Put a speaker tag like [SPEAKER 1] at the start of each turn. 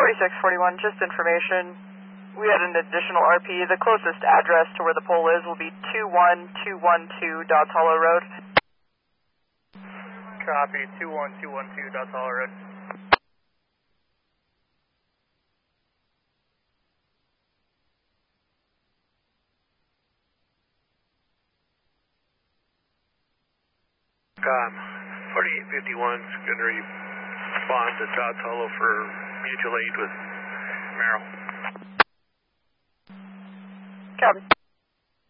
[SPEAKER 1] 4641, just information. We had an additional RP. The closest address to where the pole is will be 21212 Dodds Hollow Road.
[SPEAKER 2] Copy, 21212 Dodds Hollow Road.
[SPEAKER 3] Com 4851 is going to respond to Dodds Hollow for mutual aid with Merrill.
[SPEAKER 1] Copy.